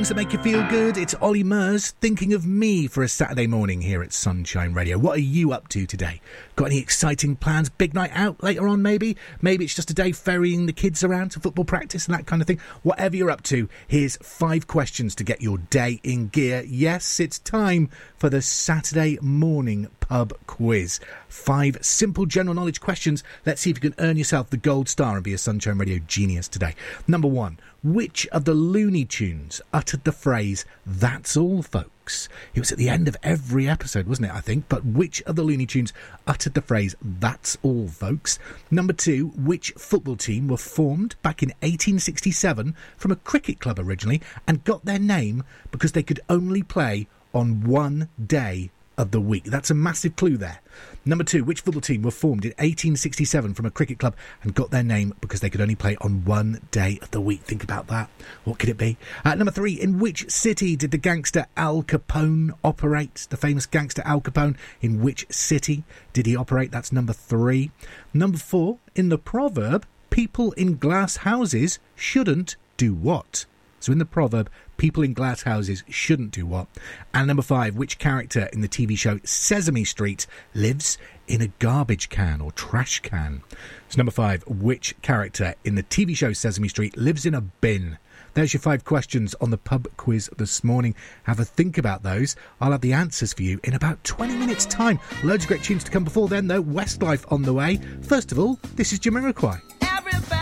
songs that make you feel good. It's Ollie Murs thinking of me for a Saturday morning here at Sunshine Radio. What are you up to today? Got any exciting plans? Big night out later on, maybe? Maybe it's just a day ferrying the kids around to football practice and that kind of thing. Whatever you're up to, here's 5 questions to get your day in gear. Yes, it's time for the Saturday morning pub quiz. 5 simple general knowledge questions. Let's see if you can earn yourself the gold star and be a Sunshine Radio genius today. Number 1. Which of the Looney Tunes uttered the phrase, "That's all, folks"? It was at the end of every episode, wasn't it, I think? But which of the Looney Tunes uttered the phrase, "That's all, folks"? Number 2. Which football team were formed back in 1867 from a cricket club originally and got their name because they could only play on one day of the week? That's a massive clue there. Number 2, which football team were formed in 1867 from a cricket club and got their name because they could only play on one day of the week? Think about that. What could it be? Number 3, in which city did the gangster Al Capone operate? The famous gangster Al Capone, in which city did he operate? That's number 3. Number 4, in the proverb, people in glass houses shouldn't do what? So in the proverb, people in glass houses shouldn't do what? And number 5, which character in the TV show Sesame Street lives in a garbage can or trash can? So number 5, which character in the TV show Sesame Street lives in a bin? There's your 5 questions on the pub quiz this morning. Have a think about those. I'll have the answers for you in about 20 minutes' time. Loads of great tunes to come before then, though. Westlife on the way. First of all, this is Jamiroquai. Everybody